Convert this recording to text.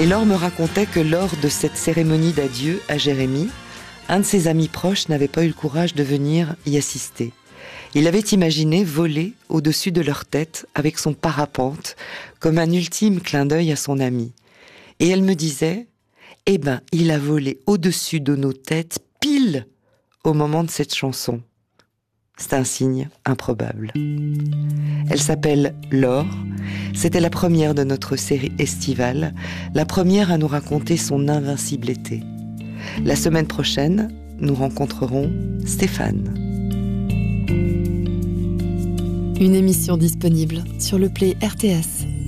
Et Laure me racontait que lors de cette cérémonie d'adieu à Jérémie, un de ses amis proches n'avait pas eu le courage de venir y assister. Il avait imaginé voler au-dessus de leur tête avec son parapente, comme un ultime clin d'œil à son ami. Et elle me disait, eh ben, il a volé au-dessus de nos têtes pile au moment de cette chanson. C'est un signe improbable. Elle s'appelle Laure. C'était la première de notre série estivale, la première à nous raconter son invincible été. La semaine prochaine, nous rencontrerons Stéphane. Une émission disponible sur le Play RTS.